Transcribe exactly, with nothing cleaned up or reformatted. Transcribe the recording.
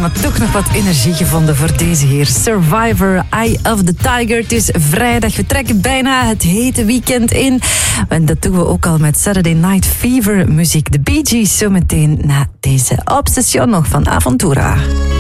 maar toch nog wat energie gevonden voor deze heer. Survivor, Eye of the Tiger. Het is vrijdag, we trekken bijna het hete weekend in. En dat doen we ook al met Saturday Night Fever muziek. De Bee Gees zometeen na deze Obsession nog van Aventura.